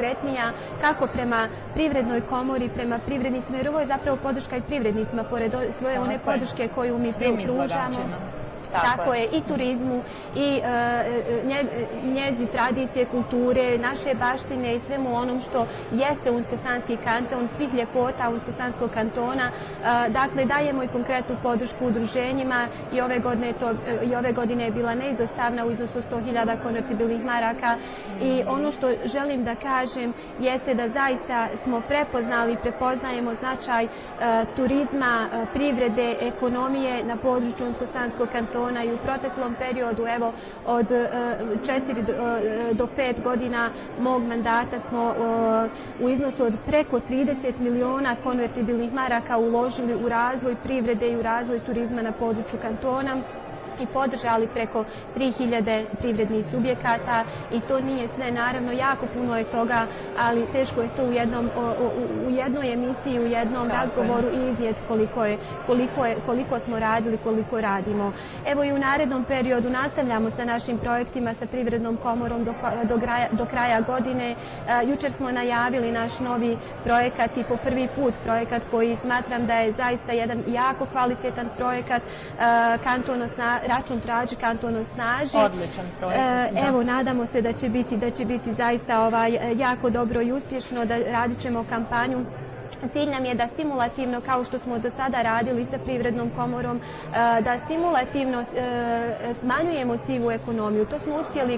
konkretnija kako prema privrednoj komori, prema privrednicima, jer ovo je zapravo podrška i privrednicima, pored svoje one podrške koju mi pružamo. Tako je, i turizmu, i njezi tradicije, kulture, naše baštine i svemu onom što jeste Unsko-Sanski kanton, svih ljepota Unsko-Sanskog kantona. Dakle, dajemo i konkretnu podršku udruženjima i ove godine je bila neizostavna u iznosu 100.000 konvertibilnih maraka. I ono što želim da kažem jeste da zaista smo prepoznajemo značaj turizma, privrede, ekonomije na području Unsko-Sanskog kantona i u proteklom periodu, evo, od 4 do 5 godina mog mandata smo u iznosu od preko 30 miliona konvertibilnih maraka uložili u razvoj privrede i u razvoj turizma na području kantona i podržali preko 3.000 privrednih subjekata i to nije sve, naravno jako puno je toga, ali teško je to u jednoj emisiji, u jednom razgovoru iznijeti koliko smo radili, koliko radimo. Evo i u narednom periodu nastavljamo sa našim projektima sa Privrednom komorom do kraja godine. Jučer smo najavili naš novi projekat i po prvi put projekat koji smatram da je zaista jedan jako kvalitetan projekat, Račun traži, kanton osnaži. Odličan projekat. Evo, nadamo se da će biti zaista jako dobro i uspješno, da radit ćemo kampanju. Cilj nam je da stimulativno, kao što smo do sada radili sa Privrednom komorom, da stimulativno smanjujemo sivu ekonomiju. To smo uspjeli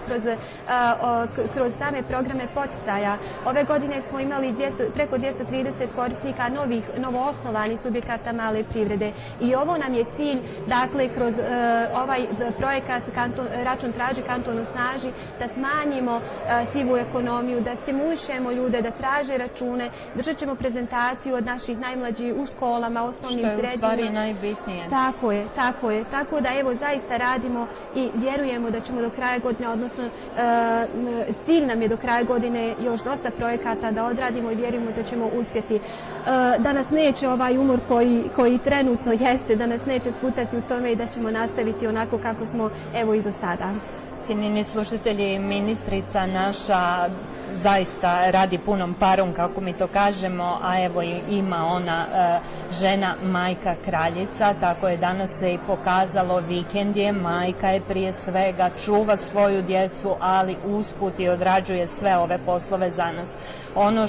kroz same programe podsticaja. Ove godine smo imali preko 230 korisnika novoosnovanih subjekata male privrede. I ovo nam je cilj, dakle, kroz ovaj projekat Račun traži, kanton osnaži, da smanjimo sivu ekonomiju, da stimulišemo ljude da traže račune, držat ćemo prezentaciju od naših najmlađih u školama, osnovnim srednjima. Što je u stvari najbitnije. Tako je. Tako da evo zaista radimo i vjerujemo da ćemo do kraja godine, odnosno cilj nam je do kraja godine još dosta projekata da odradimo i vjerujemo da ćemo uspjeti. Da nas neće ovaj umor koji trenutno jeste, da nas neće sputati u tome i da ćemo nastaviti onako kako smo evo i do sada. Cijenjeni slušatelji, ministrica naša zaista radi punom parom, kako mi to kažemo, a evo ima ona žena, majka, kraljica, tako je danas se i pokazalo, vikend je, majka je prije svega, čuva svoju djecu, ali usput i odrađuje sve ove poslove za nas. Ono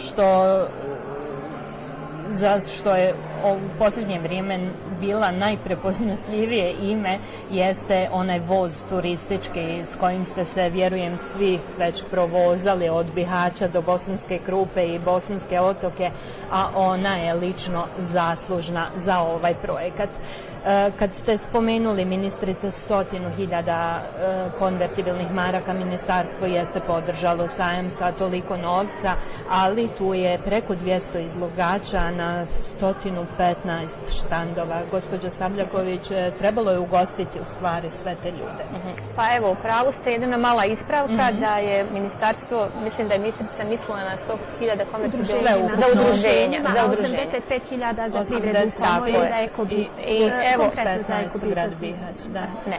za što je u posljednje vrijeme bila najprepoznatljivije ime jeste onaj voz turistički s kojim ste se, vjerujem, svi već provozali od Bihaća do Bosanske Krupe i Bosanske otoke, a ona je lično zaslužna za ovaj projekat. Kad ste spomenuli, ministrice, 100.000 konvertibilnih maraka, ministarstvo jeste podržalo sajam sa toliko novca, ali tu je preko 200 izlogača na 115 štandova. Gospođo Sabljaković, trebalo je ugostiti u stvari sve te ljude. Pa evo, u pravu ste, jedina mala ispravka da je ministarstvo, mislim da je ministrica mislila na 100.000 konvertibilnih za udruženja. Za 85.000 za Privrednu komoru i za Ekobit. Evo, 15 grad Bihać, da. Ne,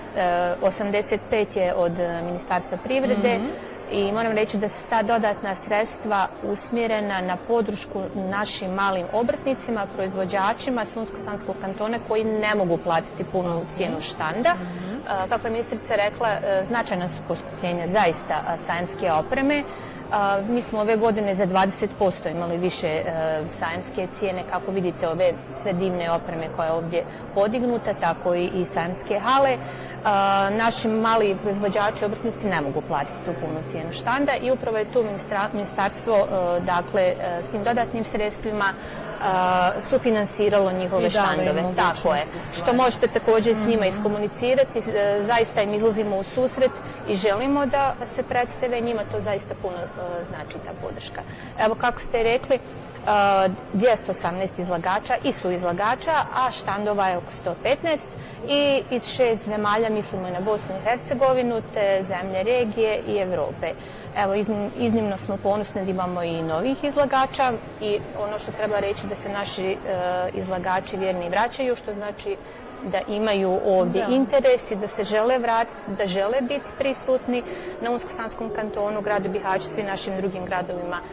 85 je od Ministarstva privrede i moram reći da su ta dodatna sredstva usmjerena na podršku našim malim obrtnicima, proizvođačima Unsko-Sanskog kantona koji ne mogu platiti punu cijenu štanda. Kako je ministrica rekla, značajna su poskupljenja zaista sajamske opreme. Mi smo ove godine za 20% imali više sajamske cijene, kako vidite ove sve divne opreme koja je ovdje podignuta, tako i sajamske hale. Naši mali proizvođači, obrtnici ne mogu platiti tu punu cijenu štanda i upravo je tu ministarstvo, dakle, s tim dodatnim sredstvima sufinansiralo njihove štandove. Tako je. Što možete također s njima iskomunicirati, zaista im izlazimo u susret i želimo da se predstave, njima to zaista puno znači ta podrška. Evo, kako ste rekli, 218 izlagača i suizlagača, a štandova je oko 115 i iz 6 zemalja, mislimo i na Bosnu i Hercegovinu, te zemlje regije i Evrope. Evo, iznimno smo ponosni da imamo i novih izlagača i ono što treba reći da se naši izlagači vjerni vraćaju, što znači da imaju ovdje interes i da se žele vratiti, da žele biti prisutni na Unsko-Sanskom kantonu, gradu Bihaću, svim našim drugim gradovima